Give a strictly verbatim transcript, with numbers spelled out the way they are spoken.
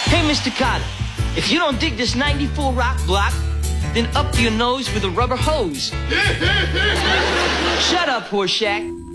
Hey, Mister Carter, if you don't dig this ninety-four rock block, then up your nose with a rubber hose. Shut up, Horseshack.